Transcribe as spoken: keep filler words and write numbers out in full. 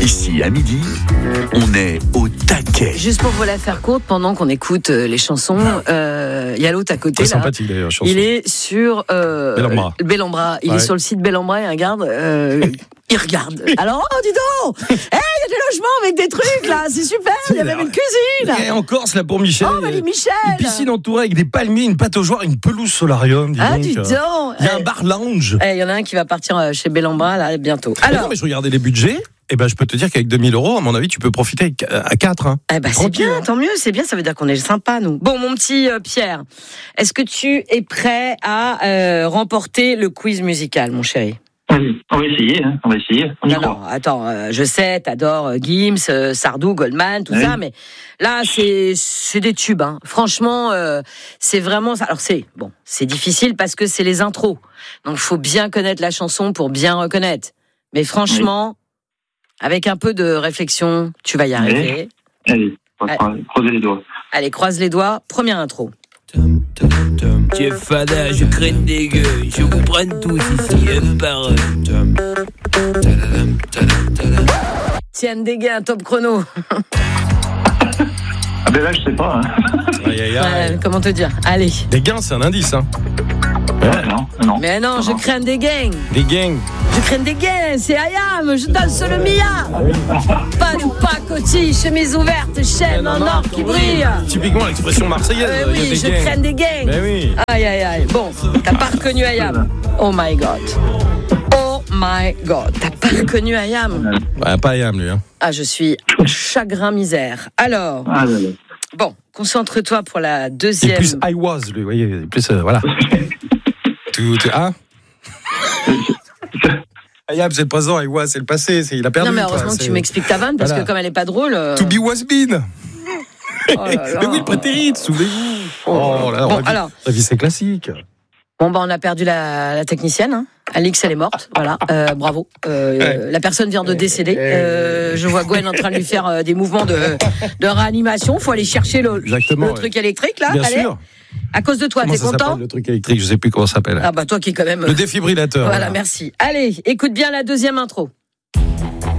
Ici, à midi, on est au taquet. Juste pour vous la faire courte, pendant qu'on écoute euh, les chansons, euh, il y a l'autre à côté. Très là. sympathique d'ailleurs, chanson. Il est sur euh, Bellambra. Bellambra. Il Ouais. est sur le site Bellambra et regarde. Euh, il regarde. Alors, oh, dis donc, il hey, y a des logements avec des trucs là, c'est super. Il y a même une cuisine. Et en Corse, là, pour Michel. Oh, bah, dis Michel. Une piscine entourée avec des palmiers, une pataugeoire, une pelouse solarium. Dis Ah, donc. dis donc. Il y a un Eh, bar lounge. eh, Il y en a un qui va partir euh, chez Bellambra là bientôt. Ah Alors, non, mais je regardais les budgets. Et ben, je peux te dire qu'avec deux mille euros, à mon avis, tu peux profiter avec- à quatre. Hein. eh ben, c'est Tranquille, bien, hein. tant mieux, c'est bien, ça veut dire qu'on est sympa, nous. Bon, mon petit euh, Pierre, est-ce que tu es prêt à euh, remporter le quiz musical, mon chéri? Allez, on va essayer, hein, on va essayer. On y Non, croit. non, attends, euh, je sais, t'adores euh, Gims, euh, Sardou, Goldman, tout Oui. ça, mais là, c'est c'est des tubes. Hein. Franchement, euh, c'est vraiment ça. Alors, c'est bon, c'est difficile parce que c'est les intros. Donc, il faut bien connaître la chanson pour bien reconnaître. Mais franchement, avec un peu de réflexion, tu vas y arriver. Allez, on va Allez. croiser les doigts. Allez, croise les doigts. Première intro. Jeff Fada, je crains des gueux, je vous prends tous ici, un par un. Tiens, dégain, un top chrono. Ah ben là, je sais pas. Hein. Aïe, aïe, aïe. Ouais, comment te dire? Allez. Des gains, c'est un indice. Hein. Ouais, non, non. Mais non, je crains des gangs. Des gangs. Je crains des gains, c'est Ayam, je danse le Mia. Pas de pacotille, chemise ouverte, chaîne en or qui brille. Typiquement l'expression marseillaise. Euh, il y a oui, des je gangs. crains des gangs. Mais oui. Aïe, aïe, aïe. Bon, t'as pas reconnu Ayam. Oh my God. Oh my God. T'as pas reconnu Ayam. Ouais, pas Ayam, lui. Hein. Ah, je suis chagrin misère. Alors, Ah, là, là. bon, concentre-toi pour la Il est deuxième. plus I was, lui. Vous voyez, il est plus. Euh, voilà. tout, tout, hein Ayam, c'est le présent. I was, c'est le passé. C'est, il a perdu. Non, mais quoi, heureusement que c'est- tu m'expliques ta vanne, parce Voilà. que comme elle est pas drôle. euh, To be was been. oh là là. Mais oui, le prétérit, souvenez-vous. Oh, là, Bon, on va alors. La vie, c'est classique. Bon, bah, on a perdu la, la technicienne. Hein. Alix, elle est morte. Voilà, euh, bravo. Euh, Ouais. La personne vient de décéder. Euh, je vois Gwen en train de lui faire euh, des mouvements de, de réanimation. Faut aller chercher le, Exactement, le ouais. truc électrique, là. Bien Allez. sûr. À cause de toi, Comment t'es ça content? s'appelle, le truc électrique, je sais plus comment ça s'appelle. Ah, bah, toi qui est quand même. Le défibrillateur. Voilà, merci. Allez, écoute bien la deuxième intro.